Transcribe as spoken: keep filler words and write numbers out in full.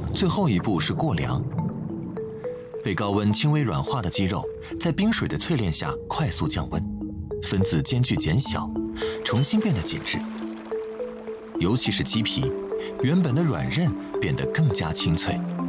最后一步是过凉。被高温轻微软化的鸡肉，在冰水的淬炼下快速降温，分子间距减小，重新变得紧致。尤其是鸡皮，原本的软韧变得更加清脆。